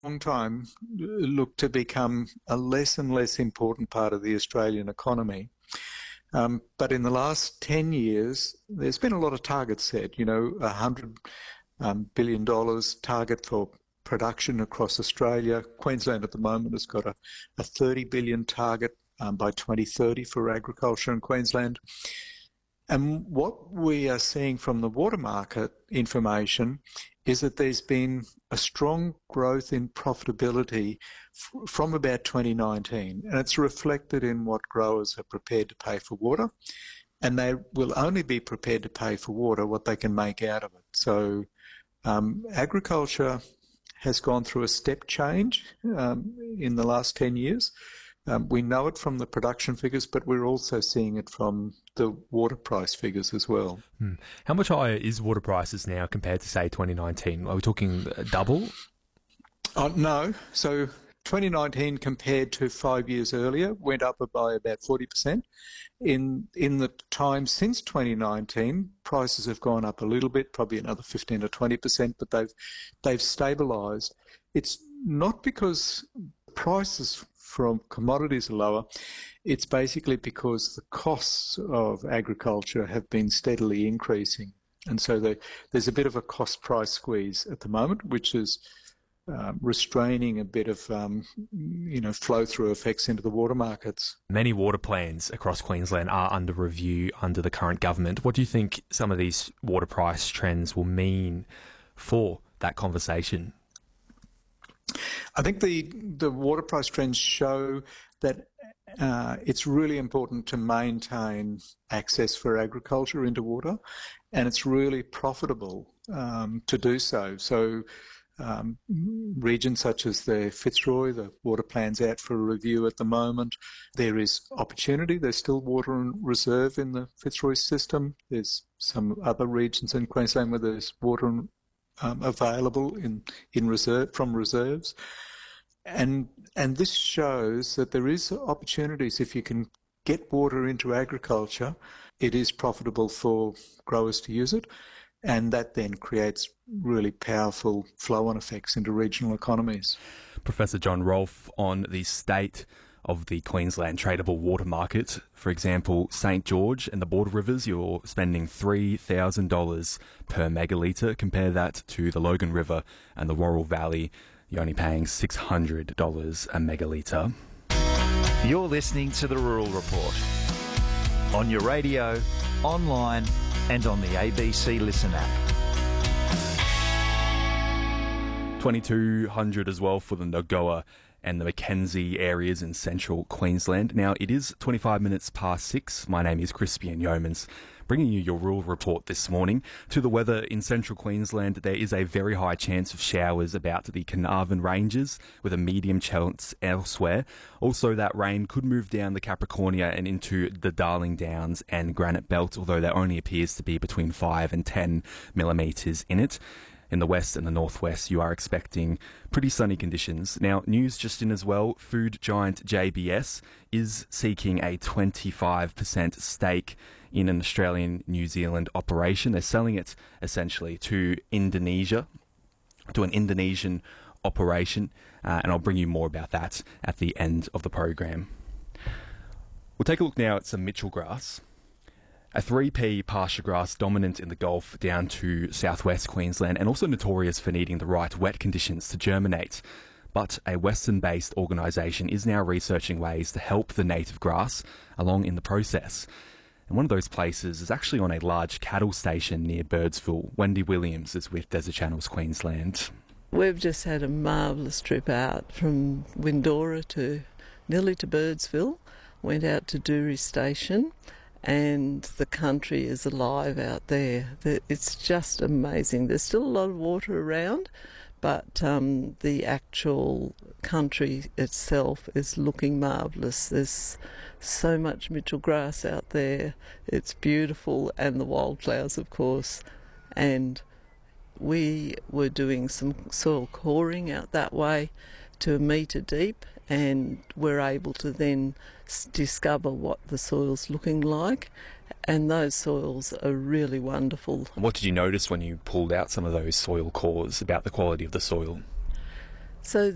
long time look to become a less and less important part of the Australian economy. But in the last 10 years, there's been a lot of targets set, $100 billion target for production across Australia. Queensland at the moment has got a $30 billion target by 2030 for agriculture in Queensland. And what we are seeing from the water market information is that there's been a strong growth in profitability from about 2019, and it's reflected in what growers are prepared to pay for water, and they will only be prepared to pay for water what they can make out of it. So agriculture has gone through a step change in the last 10 years. We know it from the production figures, but we're also seeing it from the water price figures as well. How much higher is water prices now compared to, say, 2019? Are we talking double? No. So 2019 compared to 5 years earlier went up by about 40%. In the time since 2019, prices have gone up a little bit, probably another 15 or 20%, but they've stabilised. It's not because prices from commodities are lower, it's basically because the costs of agriculture have been steadily increasing. And so there's a bit of a cost price squeeze at the moment, which is restraining a bit of, flow-through effects into the water markets. Many water plans across Queensland are under review under the current government. What do you think some of these water price trends will mean for that conversation? I think the water price trends show that it's really important to maintain access for agriculture into water, and it's really profitable to do so. So regions such as the Fitzroy, the water plan's out for review at the moment. There is opportunity. There's still water in reserve in the Fitzroy system. There's some other regions in Queensland where there's water available in reserve from reserves, and this shows that there is opportunities. If you can get water into agriculture, it is profitable for growers to use it, and that then creates really powerful flow-on effects into regional economies. Professor John Rolfe on the state of the Queensland tradable water market. For example, St George and the Border Rivers, you're spending $3,000 per megalitre. Compare that to the Logan River and the Worrell Valley, you're only paying $600 a megalitre. You're listening to The Rural Report on your radio, online and on the ABC Listen app. 2,200 as well for the Nogoa and the Mackenzie areas in central Queensland. Now, it is 25 minutes past 6. My name is Crispian Yeomans, bringing you your rural report this morning. To the weather in central Queensland, there is a very high chance of showers about the Carnarvon Ranges, with a medium chance elsewhere. Also, that rain could move down the Capricornia and into the Darling Downs and Granite Belt, although there only appears to be between 5 and 10 millimetres in it. In the west and the northwest, you are expecting pretty sunny conditions. Now, news just in as well, food giant JBS is seeking a 25% stake in an Australian-New Zealand operation. They're selling it essentially to Indonesia, to an Indonesian operation, and I'll bring you more about that at the end of the program. We'll take a look now at some Mitchell grass. A 3P pasture grass dominant in the Gulf down to southwest Queensland, and also notorious for needing the right wet conditions to germinate. But a Western-based organisation is now researching ways to help the native grass along in the process. And one of those places is actually on a large cattle station near Birdsville. Wendy Williams is with Desert Channels Queensland. We've just had a marvellous trip out from Windora to nearly to Birdsville. Went out to Doory Station, and the country is alive out there. It's just amazing. There's still a lot of water around, but the actual country itself is looking marvellous. There's so much Mitchell grass out there. It's beautiful, and the wildflowers, of course. And we were doing some soil coring out that way to a metre deep, and we're able to then discover what the soil's looking like, and those soils are really wonderful. What did you notice when you pulled out some of those soil cores about the quality of the soil? So